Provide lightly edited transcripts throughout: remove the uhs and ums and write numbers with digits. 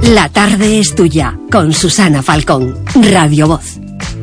La tarde es tuya, con Susana Falcón, Radio Voz.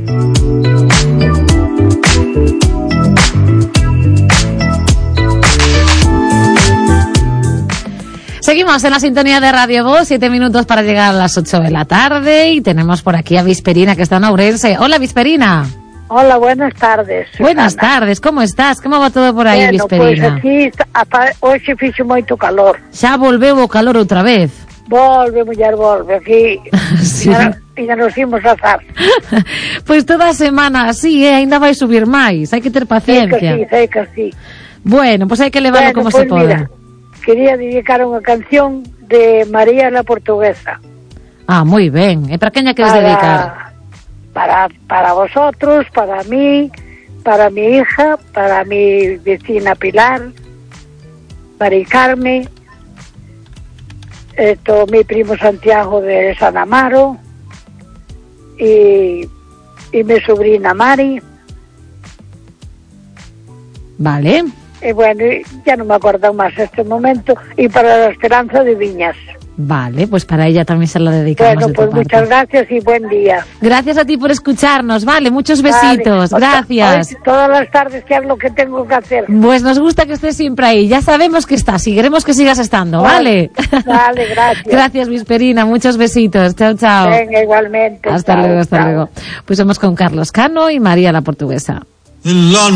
Seguimos en la sintonía de Radio Voz, 7 minutos para llegar a las 8 de la tarde y tenemos por aquí a Visperina, que está en Ourense. Hola, Visperina. Hola, buenas tardes, Susana. Buenas tardes, como estás? Como va todo por aí, bueno, Visperina? Pois aquí, hoxe fixo moito calor. Xa volveu o calor outra vez. Volve, muller, volve. Aquí Sí. ainda nos imos azar. Pois toda a semana así, ainda vai subir máis. Hai que ter paciencia. Sei que sí. Bueno, pois hai que levarlo como se pode. Mira, quería dedicar unha canción de María la Portuguesa. Ah, moi ben. E para quen a queres dedicar? Para vosotros, para mí, para mi hija, para mi vecina Pilar, Mari Carmen, mi primo Santiago de San Amaro y mi sobrina Mari. Vale. Y bueno, ya no me acuerdo más este momento. Y para la Esperanza de Viñas. Vale, pues para ella también se la dedicamos. Bueno, pues muchas gracias y buen día. Gracias a ti por escucharnos, vale, muchos besitos, vale. Gracias. Hoy, todas las tardes que es lo que tengo que hacer. Pues nos gusta que estés siempre ahí, ya sabemos que estás y queremos que sigas estando, ¿vale? Vale, gracias. Gracias, Visperina, muchos besitos, chao, chao. Venga, igualmente. Hasta luego. Pues somos con Carlos Cano y María la Portuguesa.